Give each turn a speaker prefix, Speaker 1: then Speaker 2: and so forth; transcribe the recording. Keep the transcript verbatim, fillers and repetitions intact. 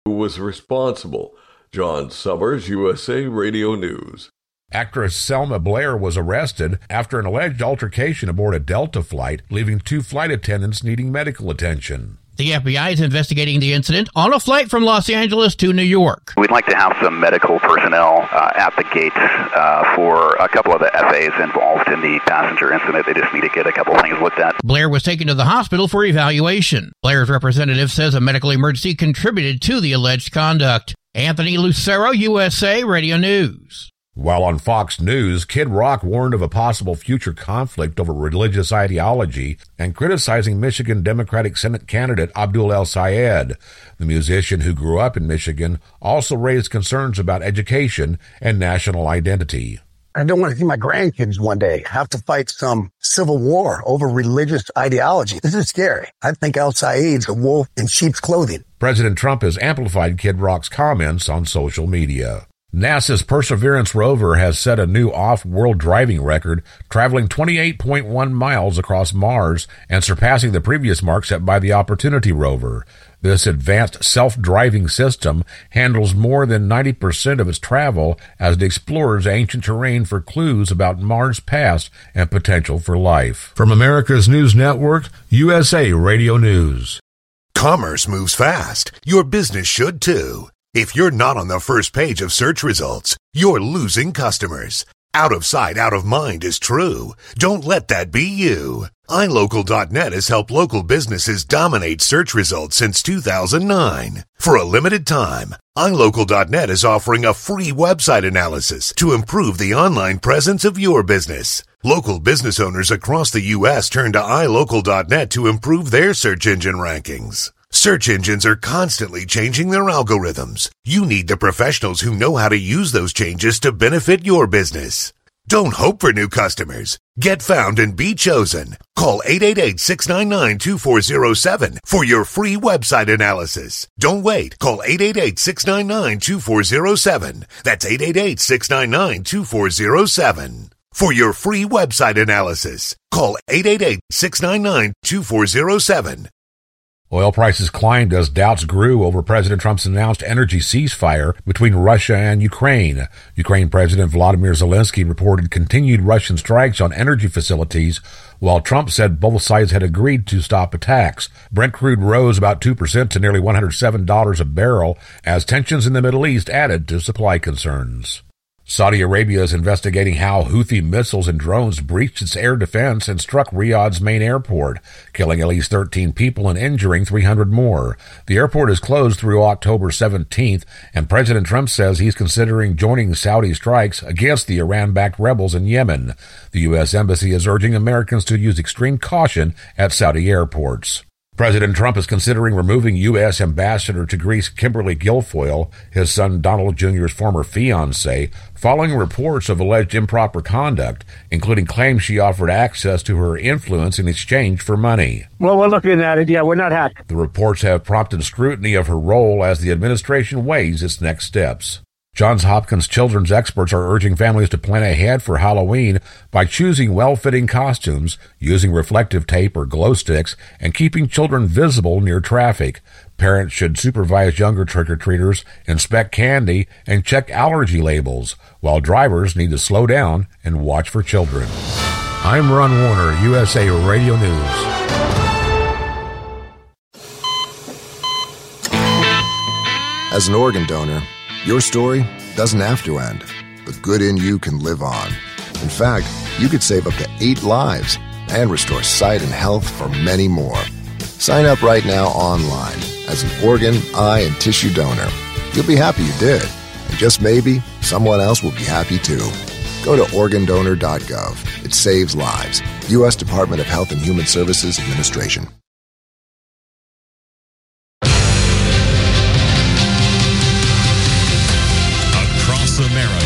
Speaker 1: who was responsible. John Summers, U S A Radio News.
Speaker 2: Actress Selma Blair was arrested after an alleged altercation aboard a Delta flight, leaving two flight attendants needing medical attention.
Speaker 3: The F B I is investigating the incident on a flight from Los Angeles to New York.
Speaker 4: We'd like to have some medical personnel uh, at the gates uh, for a couple of the F As involved in the passenger incident. They just need to get a couple of things looked at.
Speaker 3: Blair was taken to the hospital for evaluation. Blair's representative says a medical emergency contributed to the alleged conduct. Anthony Lucero, U S A Radio News.
Speaker 2: While on Fox News, Kid Rock warned of a possible future conflict over religious ideology and criticizing Michigan Democratic Senate candidate Abdul El-Sayed. The musician, who grew up in Michigan, also raised concerns about education and national identity.
Speaker 5: I don't want to see my grandkids one day have to fight some civil war over religious ideology. This is scary. I think El-Sayed's a wolf in sheep's clothing.
Speaker 2: President Trump has amplified Kid Rock's comments on social media. NASA's Perseverance rover has set a new off-world driving record, traveling twenty-eight point one miles across Mars and surpassing the previous mark set by the Opportunity rover. This advanced self-driving system handles more than ninety percent of its travel as it explores ancient terrain for clues about Mars' past and potential for life. From America's News Network, U S A Radio News.
Speaker 6: Commerce moves fast. Your business should too. If you're not on the first page of search results, you're losing customers. Out of sight, out of mind is true. Don't let that be you. i local dot net has helped local businesses dominate search results since two thousand nine. For a limited time, i local dot net is offering a free website analysis to improve the online presence of your business. Local business owners across the U S turn to i local dot net to improve their search engine rankings. Search engines are constantly changing their algorithms. You need the professionals who know how to use those changes to benefit your business. Don't hope for new customers. Get found and be chosen. Call eight eight eight, six nine nine, two four zero seven for your free website analysis. Don't wait. Call eight eight eight, six nine nine, two four zero seven. That's eight eight eight, six nine nine, two four zero seven. For your free website analysis, call eight eight eight, six nine nine, two four zero seven.
Speaker 2: Oil prices climbed as doubts grew over President Trump's announced energy ceasefire between Russia and Ukraine. Ukraine President Volodymyr Zelensky reported continued Russian strikes on energy facilities, while Trump said both sides had agreed to stop attacks. Brent crude rose about two percent to nearly one hundred seven dollars a barrel as tensions in the Middle East added to supply concerns. Saudi Arabia is investigating how Houthi missiles and drones breached its air defense and struck Riyadh's main airport, killing at least thirteen people and injuring three hundred more. The airport is closed through October seventeenth, and President Trump says he's considering joining Saudi strikes against the Iran-backed rebels in Yemen. The U S Embassy is urging Americans to use extreme caution at Saudi airports. President Trump is considering removing U S Ambassador to Greece Kimberly Guilfoyle, his son Donald Junior's former fiancée, following reports of alleged improper conduct, including claims she offered access to her influence in exchange for money.
Speaker 7: Well, we're looking at it. Yeah, we're not happy.
Speaker 2: The reports have prompted scrutiny of her role as the administration weighs its next steps. Johns Hopkins children's experts are urging families to plan ahead for Halloween by choosing well-fitting costumes, using reflective tape or glow sticks, and keeping children visible near traffic. Parents should supervise younger trick-or-treaters, inspect candy, and check allergy labels, while drivers need to slow down and watch for children. I'm Ron Warner, U S A Radio News.
Speaker 8: As an organ donor, your story doesn't have to end. The good in you can live on. In fact, you could save up to eight lives and restore sight and health for many more. Sign up right now online as an organ, eye, and tissue donor. You'll be happy you did. And just maybe, someone else will be happy too. Go to organ donor dot gov. It saves lives. U S Department of Health and Human Services Administration.
Speaker 9: America.